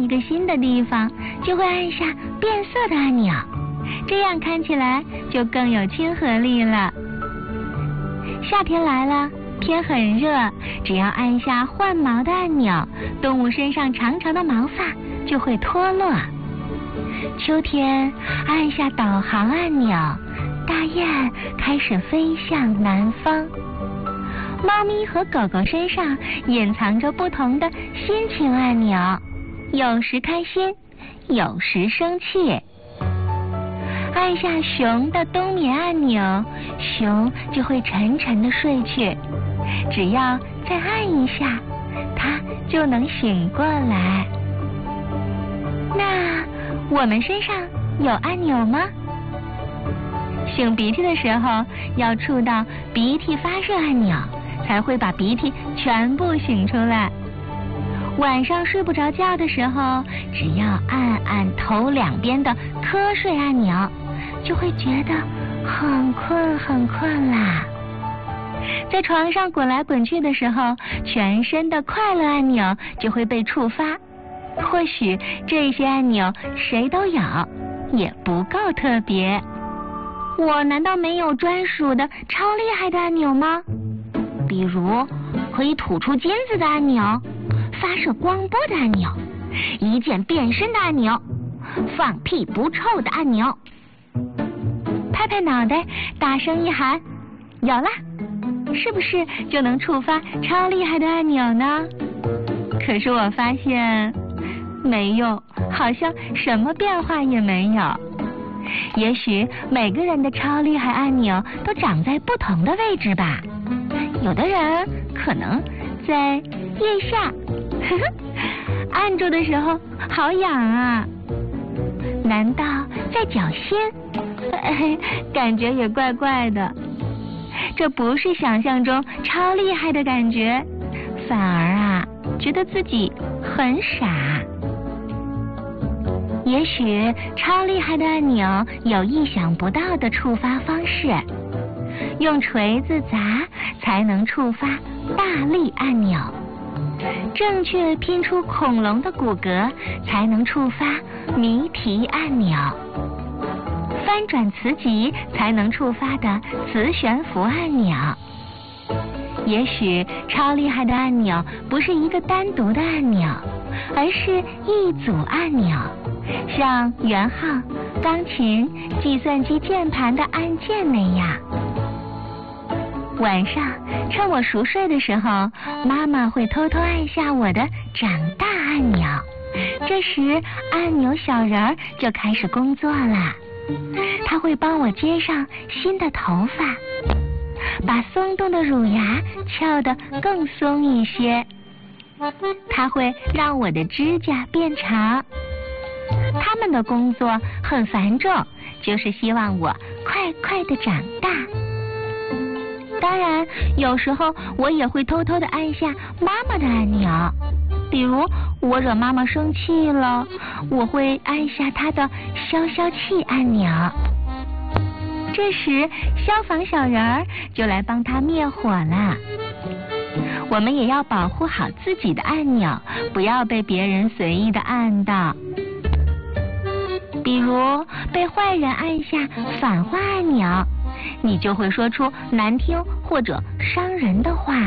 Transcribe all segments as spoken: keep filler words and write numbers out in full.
一个新的地方，就会按下变色的按钮，这样看起来就更有亲和力了。夏天来了，天很热，只要按下换毛的按钮，动物身上长长的毛发就会脱落。秋天按下导航按钮，大雁开始飞向南方。猫咪和狗狗身上隐藏着不同的心情按钮，有时开心，有时生气。按下熊的冬眠按钮，熊就会沉沉地睡去，只要再按一下，它就能醒过来。那我们身上有按钮吗？擤鼻涕的时候要触到鼻涕发热按钮，才会把鼻涕全部擤出来。晚上睡不着觉的时候，只要按按头两边的瞌睡按钮，就会觉得很困很困啦。在床上滚来滚去的时候，全身的快乐按钮就会被触发。或许这些按钮谁都有，也不够特别。我难道没有专属的超厉害的按钮吗？比如可以吐出金子的按钮，发射光波的按钮，一键变身的按钮，放屁不臭的按钮。拍拍脑袋，大声一喊，有啦！是不是就能触发超厉害的按钮呢？可是我发现没用，好像什么变化也没有。也许每个人的超厉害按钮都长在不同的位置吧。有的人可能在腋下，呵呵，按住的时候好痒啊。难道在脚心？哎，感觉也怪怪的。这不是想象中超厉害的感觉，反而啊，觉得自己很傻。也许超厉害的按钮有意想不到的触发方式，用锤子砸才能触发大力按钮，正确拼出恐龙的骨骼才能触发谜题按钮，翻转词集才能触发的磁悬浮按钮。也许超厉害的按钮不是一个单独的按钮，而是一组按钮，像圆号、钢琴、计算机键盘的按键那样。晚上趁我熟睡的时候，妈妈会偷偷按下我的长大按钮，这时按钮小人儿就开始工作了。他会帮我接上新的头发，把松动的乳牙翘得更松一些。他会让我的指甲变长。他们的工作很繁重，就是希望我快快地长大。当然，有时候我也会偷偷地按下妈妈的按钮，比如我惹妈妈生气了，我会按下她的消消气按钮。这时消防小人儿就来帮她灭火了。我们也要保护好自己的按钮，不要被别人随意的按到。比如被坏人按下反话按钮，你就会说出难听或者伤人的话。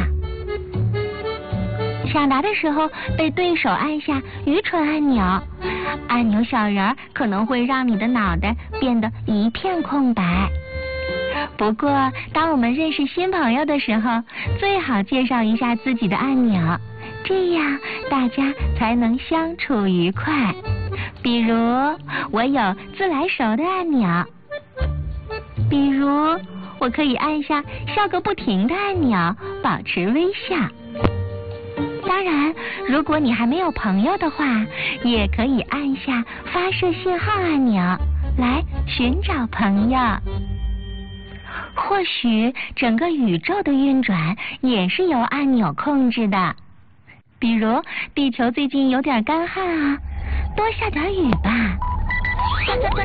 抢答的时候被对手按下愚蠢按钮，按钮小人可能会让你的脑袋变得一片空白。不过当我们认识新朋友的时候，最好介绍一下自己的按钮，这样大家才能相处愉快。比如我有自来熟的按钮，比如我可以按下笑个不停的按钮，保持微笑。当然，如果你还没有朋友的话，也可以按下发射信号按钮来寻找朋友。或许整个宇宙的运转也是由按钮控制的。比如地球最近有点干旱啊，多下点雨吧。